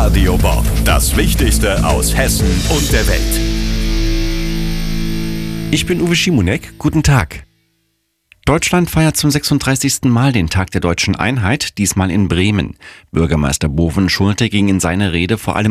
Radio Bob. Das Wichtigste aus Hessen und der Welt. Ich bin Uwe Schimonek. Guten Tag. Deutschland feiert zum 36. Mal den Tag der deutschen Einheit, diesmal in Bremen. Bürgermeister Boven Schulte ging in seiner Rede vor allem